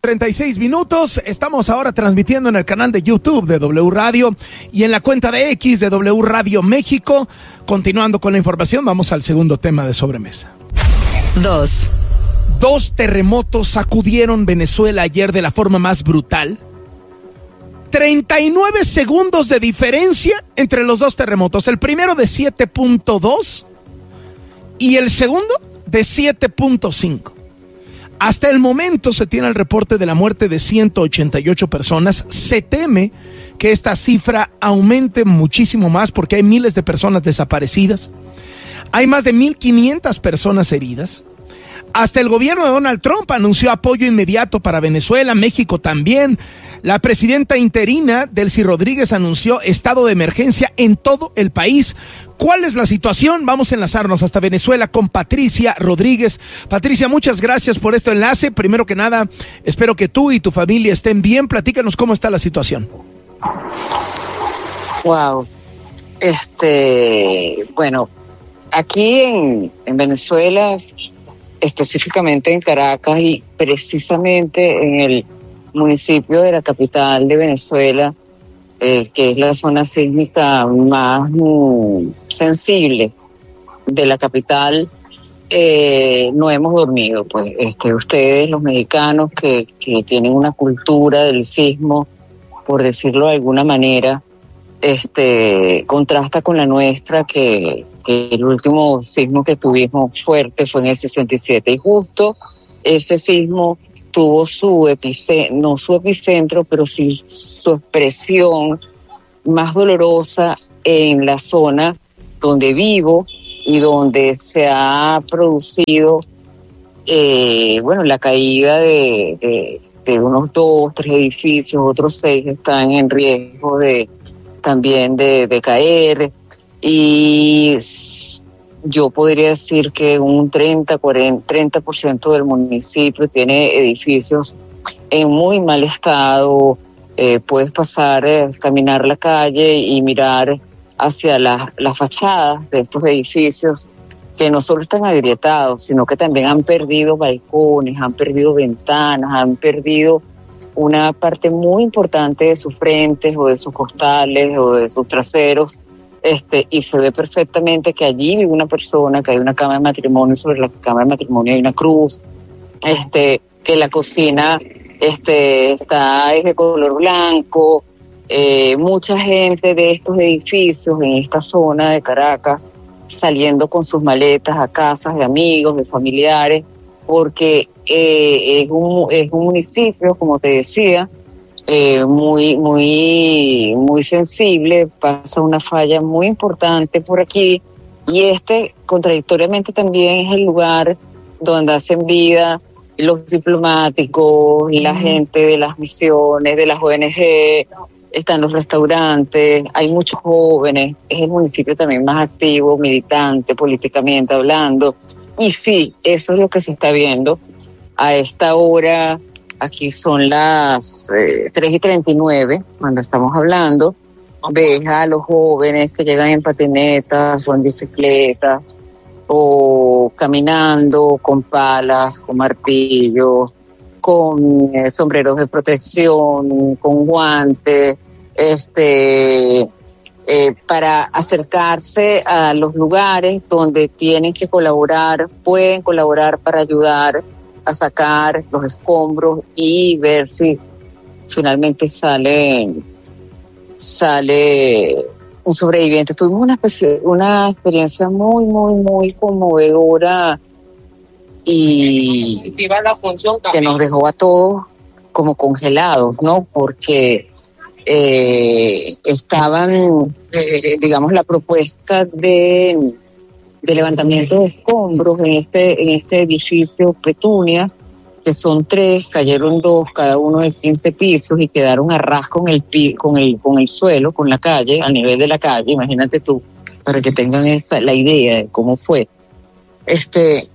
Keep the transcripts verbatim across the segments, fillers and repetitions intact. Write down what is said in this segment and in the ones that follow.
treinta y seis minutos. Estamos ahora transmitiendo en el canal de YouTube de W Radio y en la cuenta de X de W Radio México. Continuando con la información, vamos al segundo tema de sobremesa. Dos. Dos terremotos sacudieron Venezuela ayer de la forma más brutal. treinta y nueve segundos de diferencia entre los dos terremotos. El primero de siete punto dos y el segundo de siete punto cinco. Hasta el momento se tiene el reporte de la muerte de ciento ochenta y ocho personas. Se teme que esta cifra aumente muchísimo más porque hay miles de personas desaparecidas. Hay más de mil quinientas personas heridas. Hasta el gobierno de Donald Trump anunció apoyo inmediato para Venezuela, México también. La presidenta interina, Delcy Rodríguez, anunció estado de emergencia en todo el país. ¿Cuál es la situación? Vamos a enlazarnos hasta Venezuela con Patricia Rodríguez. Patricia, muchas gracias por este enlace. Primero que nada, espero que tú y tu familia estén bien. Platícanos cómo está la situación. Wow. Este, bueno, aquí en, en Venezuela, específicamente en Caracas y precisamente en el municipio de la capital de Venezuela, eh, que es la zona sísmica más mm, sensible de la capital, eh, no hemos dormido. Pues este, ustedes, los mexicanos que, que tienen una cultura del sismo, por decirlo de alguna manera, este, contrasta con la nuestra, que, que el último sismo que tuvimos fuerte fue en el sesenta y siete, y justo ese sismo tuvo su epicentro, no su epicentro, pero sí su expresión más dolorosa en la zona donde vivo y donde se ha producido, eh, bueno, la caída de, de, de unos dos, tres edificios, otros seis están en riesgo de también de, de caer, y yo podría decir que un treinta, cuarenta, treinta por ciento del municipio tiene edificios en muy mal estado. Eh, puedes pasar, eh, caminar la calle y mirar hacia la, las fachadas de estos edificios que no solo están agrietados, sino que también han perdido balcones, han perdido ventanas, han perdido una parte muy importante de sus frentes o de sus costales o de sus traseros. Este, y se ve perfectamente que allí vive una persona, que hay una cama de matrimonio, sobre la cama de matrimonio hay una cruz, este, que la cocina este, está es de color blanco. Eh, mucha gente de estos edificios en esta zona de Caracas saliendo con sus maletas a casas de amigos, de familiares, porque eh, es un es un municipio, como te decía, Eh, muy, muy, muy sensible. Pasa una falla muy importante por aquí, y este, contradictoriamente, también es el lugar donde hacen vida los diplomáticos, la gente de las misiones, de las O N G, están los restaurantes, hay muchos jóvenes, es el municipio también más activo, militante, políticamente hablando, y sí, eso es lo que se está viendo a esta hora. Aquí son las eh, tres y treinta y nueve, cuando estamos hablando. Ves a los jóvenes que llegan en patinetas o en bicicletas o caminando con palas, con martillos, con eh, sombreros de protección, con guantes, este, eh, para acercarse a los lugares donde tienen que colaborar, pueden colaborar para ayudar a sacar los escombros y ver si finalmente sale sale un sobreviviente. Tuvimos una especie, una experiencia muy, muy, muy conmovedora y que nos dejó a todos como congelados, ¿no? Porque eh, estaban, eh, digamos, la propuesta de de levantamiento de escombros en este en este edificio Petunia, que son tres, cayeron dos, cada uno de quince pisos, y quedaron a ras con el pi, con el con el suelo, con la calle, a nivel de la calle. Imagínate tú, para que tengan esa la idea de cómo fue. Este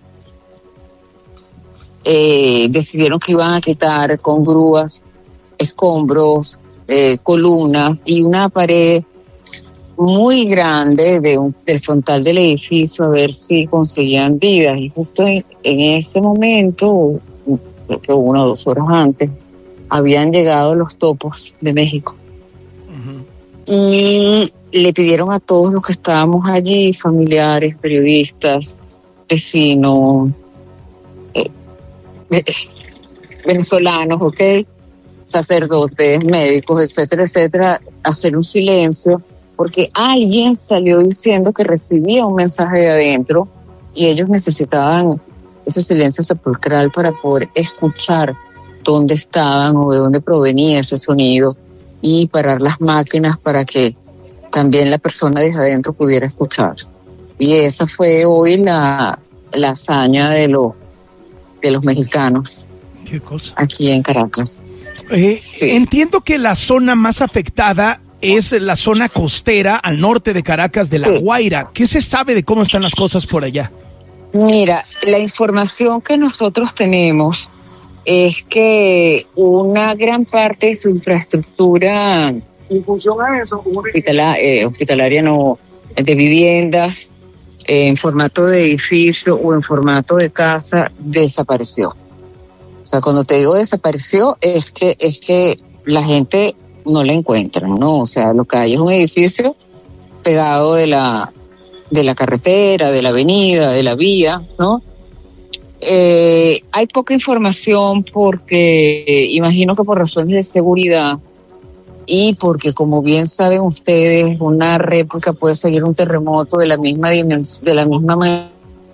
eh, decidieron que iban a quitar con grúas escombros, eh, columnas y una pared muy grande de un, del frontal del edificio, a ver si conseguían vidas. Y justo en, en ese momento, creo que una o dos horas antes, habían llegado los topos de México. Uh-huh. Y le pidieron a todos los que estábamos allí, familiares, periodistas, vecinos, eh, eh, venezolanos, ¿ok? Sacerdotes, médicos, etcétera, etcétera, hacer un silencio, porque alguien salió diciendo que recibía un mensaje de adentro y ellos necesitaban ese silencio sepulcral para poder escuchar dónde estaban o de dónde provenía ese sonido y parar las máquinas para que también la persona desde adentro pudiera escuchar. Y esa fue hoy la, la hazaña de, lo, de los mexicanos. ¿Qué cosa? Aquí en Caracas. Eh, sí. Entiendo que la zona más afectada es la zona costera al norte de Caracas de La sí. Guaira. ¿Qué se sabe de cómo están las cosas por allá? Mira, la información que nosotros tenemos es que una gran parte de su infraestructura en función a eso, hospitala, eh, hospitalaria no, de viviendas, eh, en formato de edificio o en formato de casa, desapareció. O sea, cuando te digo desapareció, es que es que la gente no la encuentra, ¿no? O sea, lo que hay es un edificio pegado de la de la carretera, de la avenida, de la vía, ¿no? Eh, hay poca información porque eh, imagino que por razones de seguridad y porque, como bien saben ustedes, una réplica puede seguir un terremoto de la misma dimensión, de la misma manera.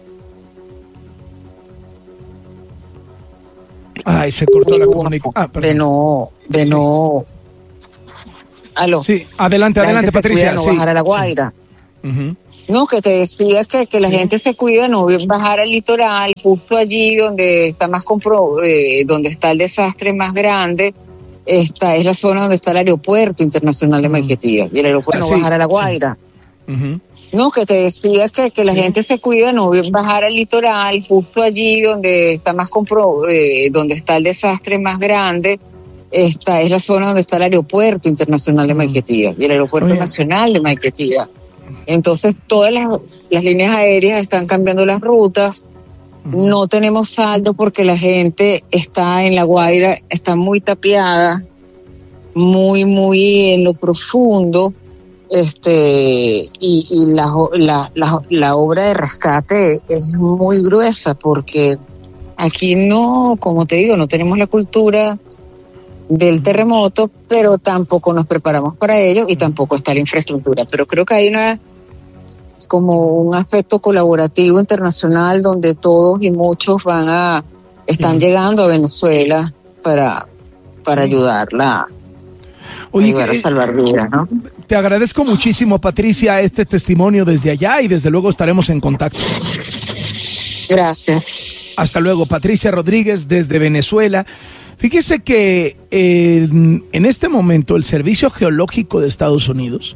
Ay, se cortó la comunicación. Ah, de no, de sí. no. Aló. Sí, adelante, la adelante, Patricia. No sí. bajar a La Guaira. Sí. Uh-huh. No, que te decía que, que la sí. gente se cuida, no bajar al litoral, justo allí donde está más compro, eh, donde está el desastre más grande. Esta es la zona donde está el aeropuerto internacional de uh-huh. Maiquetía. Y el aeropuerto ah, no sí. bajar a La Guaira. Sí. Uh-huh. No, que te decía que, que la sí. gente se cuida, no bajar al litoral, justo allí donde está más compro, eh, donde está el desastre más grande. Esta es la zona donde está el aeropuerto internacional de Maiquetía y el aeropuerto Oye. nacional de Maiquetía. Entonces todas las, las líneas aéreas están cambiando las rutas. No tenemos saldo porque la gente está en La Guaira, está muy tapiada, muy, muy en lo profundo. Este y, y la, la, la, la obra de rescate es muy gruesa porque aquí no, como te digo, no tenemos la cultura del terremoto, pero tampoco nos preparamos para ello y tampoco está la infraestructura. Pero creo que hay una como un aspecto colaborativo internacional donde todos y muchos van a están sí. llegando a Venezuela para para ayudarla. Oye, ayudar a salvar vidas, ¿no? Te agradezco muchísimo, Patricia, este testimonio desde allá y desde luego estaremos en contacto. Gracias. Hasta luego, Patricia Rodríguez desde Venezuela. Fíjese que eh, en este momento el Servicio Geológico de Estados Unidos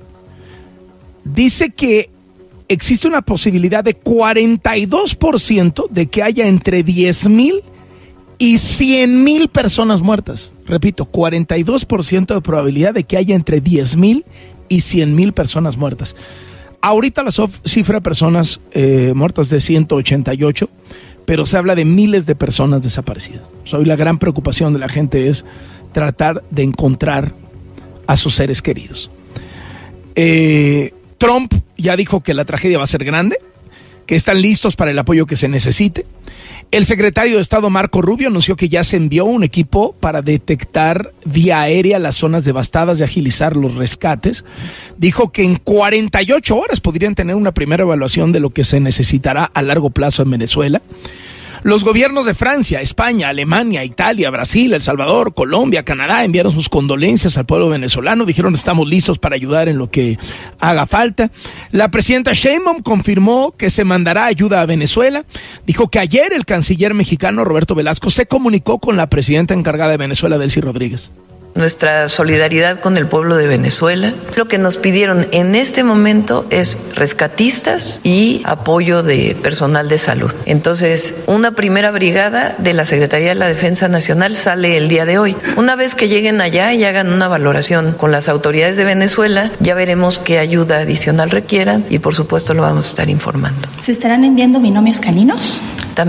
dice que existe una posibilidad de cuarenta y dos por ciento de que haya entre diez mil y cien mil personas muertas. Repito, cuarenta y dos por ciento de probabilidad de que haya entre diez mil y cien mil personas muertas. Ahorita la sof- cifra de personas eh, muertas de ciento ochenta y ocho, pero se habla de miles de personas desaparecidas. O sea, hoy la gran preocupación de la gente es tratar de encontrar a sus seres queridos. Eh, Trump ya dijo que la tragedia va a ser grande, que están listos para el apoyo que se necesite. El secretario de Estado Marco Rubio anunció que ya se envió un equipo para detectar vía aérea las zonas devastadas y agilizar los rescates. Dijo que en cuarenta y ocho horas podrían tener una primera evaluación de lo que se necesitará a largo plazo en Venezuela. Los gobiernos de Francia, España, Alemania, Italia, Brasil, El Salvador, Colombia, Canadá enviaron sus condolencias al pueblo venezolano. Dijeron estamos listos para ayudar en lo que haga falta. La presidenta Sheinbaum confirmó que se mandará ayuda a Venezuela. Dijo que ayer el canciller mexicano Roberto Velasco se comunicó con la presidenta encargada de Venezuela, Delcy Rodríguez. Nuestra solidaridad con el pueblo de Venezuela. Lo que nos pidieron en este momento es rescatistas y apoyo de personal de salud. Entonces, una primera brigada de la Secretaría de la Defensa Nacional sale el día de hoy. Una vez que lleguen allá y hagan una valoración con las autoridades de Venezuela, ya veremos qué ayuda adicional requieran y por supuesto lo vamos a estar informando. ¿Se estarán enviando binomios caninos? También.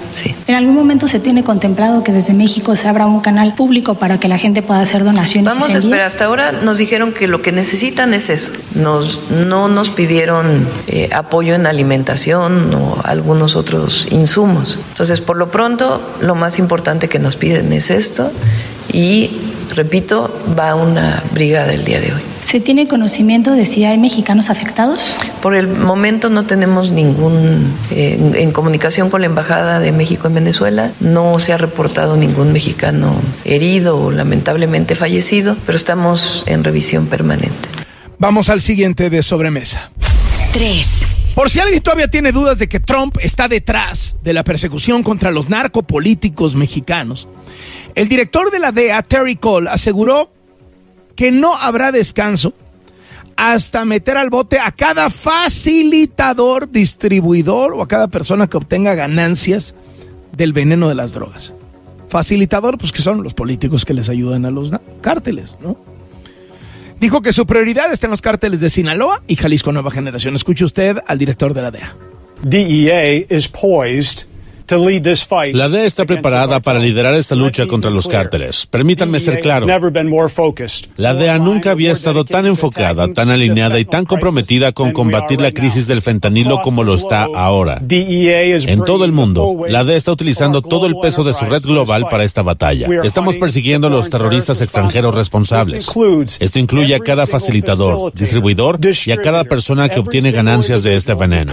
sí. ¿En algún momento se tiene contemplado que desde México se abra un canal público para que la gente pueda hacer donaciones? Vamos a esperar. Hasta ahora nos dijeron que lo que necesitan es eso. Nos, no nos pidieron eh, apoyo en alimentación o algunos otros insumos. Entonces, por lo pronto, lo más importante que nos piden es esto y, repito, va una brigada el día de hoy. ¿Se tiene conocimiento de si hay mexicanos afectados? Por el momento no tenemos ningún, eh, en, en comunicación con la Embajada de México en Venezuela, no se ha reportado ningún mexicano herido o lamentablemente fallecido, pero estamos en revisión permanente. Vamos al siguiente de sobremesa. tres. Por si alguien todavía tiene dudas de que Trump está detrás de la persecución contra los narcopolíticos mexicanos, el director de la D E A, Terry Cole, aseguró que no habrá descanso hasta meter al bote a cada facilitador, distribuidor o a cada persona que obtenga ganancias del veneno de las drogas. Facilitador, pues que son los políticos que les ayudan a los cárteles, ¿no? Dijo que su prioridad está en los cárteles de Sinaloa y Jalisco Nueva Generación. Escuche usted al director de la D E A. D E A is poised La D E A está preparada para liderar esta lucha contra los cárteles. Permítanme ser claro. La D E A nunca había estado tan enfocada, tan alineada y tan comprometida con combatir la crisis del fentanilo como lo está ahora. En todo el mundo, la D E A está utilizando todo el peso de su red global para esta batalla. Estamos persiguiendo a los terroristas extranjeros responsables. Esto incluye a cada facilitador, distribuidor y a cada persona que obtiene ganancias de este veneno.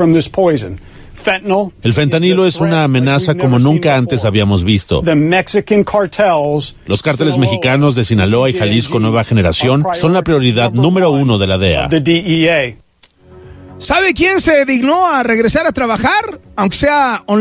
El fentanilo es una amenaza como nunca antes habíamos visto. Los cárteles mexicanos de Sinaloa y Jalisco Nueva Generación son la prioridad número uno de la D E A. ¿Sabe quién se dignó a regresar a trabajar? Aunque sea online.